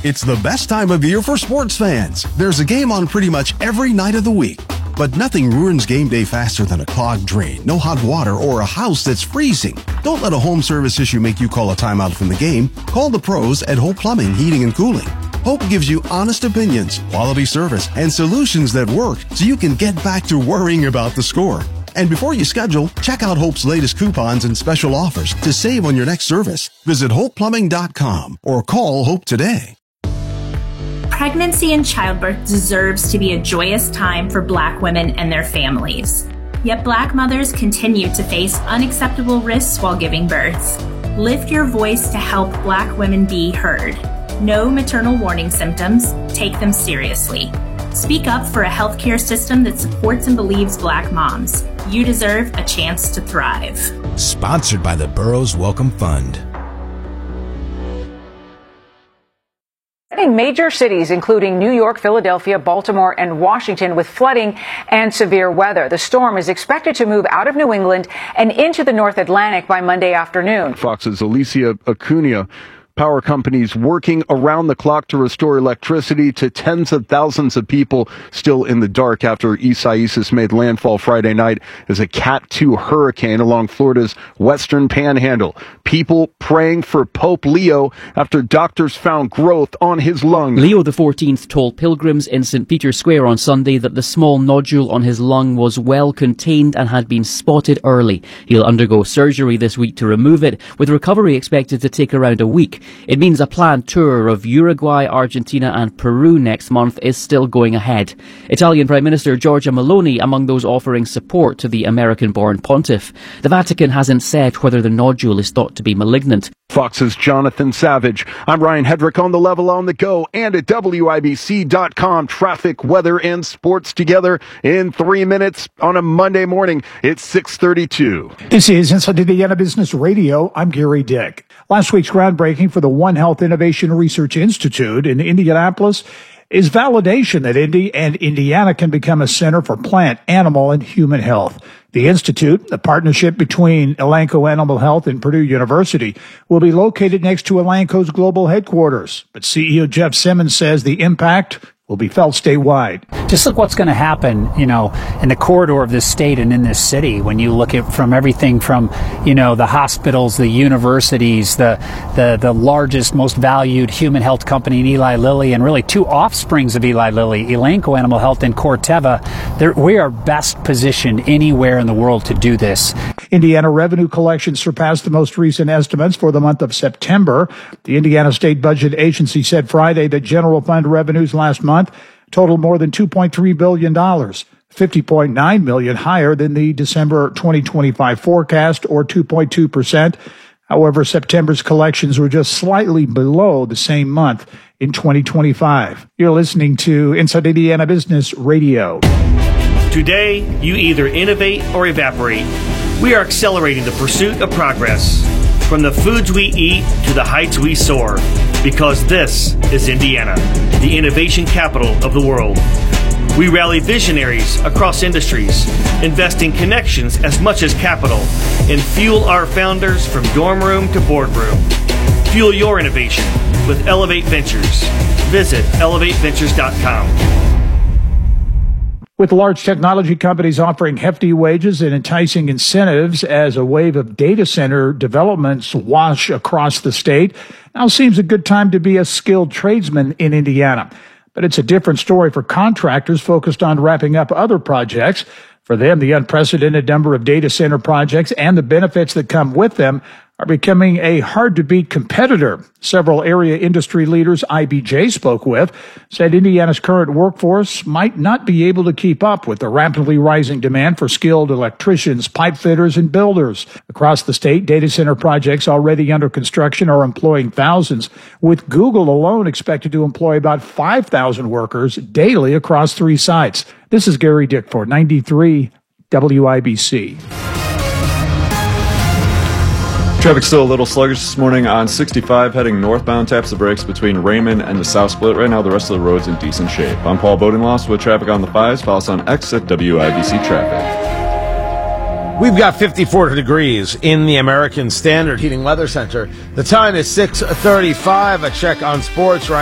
It's the best time of year for sports fans. There's a game on pretty much every night of the week. But nothing ruins game day faster than a clogged drain, no hot water, or a house that's freezing. Don't let a home service issue make you call a timeout from the game. Call the pros at Hope Plumbing, Heating, and Cooling. Hope gives you honest opinions, quality service, and solutions that work so you can get back to worrying about the score. And before you schedule, check out Hope's latest coupons and special offers to save on your next service. Visit HopePlumbing.com or call Hope today. Pregnancy and childbirth deserves to be a joyous time for Black women and their families. Yet Black mothers continue to face unacceptable risks while giving birth. Lift your voice to help Black women be heard. Know maternal warning symptoms. Take them seriously. Speak up for a healthcare system that supports and believes Black moms. You deserve a chance to thrive. Sponsored by the Burroughs Welcome Fund. In major cities, including New York, Philadelphia, Baltimore, and Washington, with flooding and severe weather. The storm is expected to move out of New England and into the North Atlantic by Monday afternoon. Fox's Alicia Acuna. Power companies working around the clock to restore electricity to tens of thousands of people still in the dark after Isaias made landfall Friday night as a Cat 2 hurricane along Florida's western panhandle. People praying for Pope Leo after doctors found growth on his lung. Leo XIV told pilgrims in St. Peter's Square on Sunday that the small nodule on his lung was well contained and had been spotted early. He'll undergo surgery this week to remove it, with recovery expected to take around a week. It means a planned tour of Uruguay, Argentina and Peru next month is still going ahead. Italian Prime Minister Giorgia Meloni among those offering support to the American-born pontiff. The Vatican hasn't said whether the nodule is thought to be malignant. Fox's Jonathan Savage. I'm Ryan Hedrick on the level on the go and at WIBC.com. Traffic, weather, and sports together in 3 minutes on a Monday morning. It's 6:32. This is Inside Indiana Business Radio. I'm Gary Dick. Last week's groundbreaking for the One Health Innovation Research Institute in Indianapolis is validation that Indy and Indiana can become a center for plant, animal, and human health. The Institute, a partnership between Elanco Animal Health and Purdue University, will be located next to Elanco's global headquarters. But CEO Jeff Simmons says the impact will be felt statewide. Just look what's going to happen, in the corridor of this state and in this city when you look at from everything from, the hospitals, the universities, the largest, most valued human health company in Eli Lilly, and really two offsprings of Eli Lilly, Elanco Animal Health and Corteva. We are best positioned anywhere in the world to do this. Indiana revenue collections surpassed the most recent estimates for the month of September. The Indiana State Budget Agency said Friday that general fund revenues last month totaled more than $2.3 billion, $50.9 million higher than the December 2025 forecast, or 2.2%. However, September's collections were just slightly below the same month in 2025. You're listening to Inside Indiana Business Radio. Today, you either innovate or evaporate. We are accelerating the pursuit of progress, from the foods we eat to the heights we soar, because this is Indiana, the innovation capital of the world. We rally visionaries across industries, investing connections as much as capital, and fuel our founders from dorm room to boardroom. Fuel your innovation with Elevate Ventures. Visit elevateventures.com. With large technology companies offering hefty wages and enticing incentives as a wave of data center developments wash across the state, now seems a good time to be a skilled tradesman in Indiana. But it's a different story for contractors focused on wrapping up other projects. For them, the unprecedented number of data center projects and the benefits that come with them are becoming a hard-to-beat competitor. Several area industry leaders IBJ spoke with said Indiana's current workforce might not be able to keep up with the rapidly rising demand for skilled electricians, pipe fitters, and builders. Across the state, data center projects already under construction are employing thousands, with Google alone expected to employ about 5,000 workers daily across 3 sites. This is Gary Dick for 93 WIBC. Traffic still a little sluggish this morning on 65 heading northbound. Taps the brakes between Raymond and the South Split. Right now, the rest of the road's in decent shape. I'm Paul Bodenloss with traffic on the 5s. Follow us on X at WIBC Traffic. We've got 54 degrees in the American Standard Heating Weather Center. The time is 6:35. A check on sports right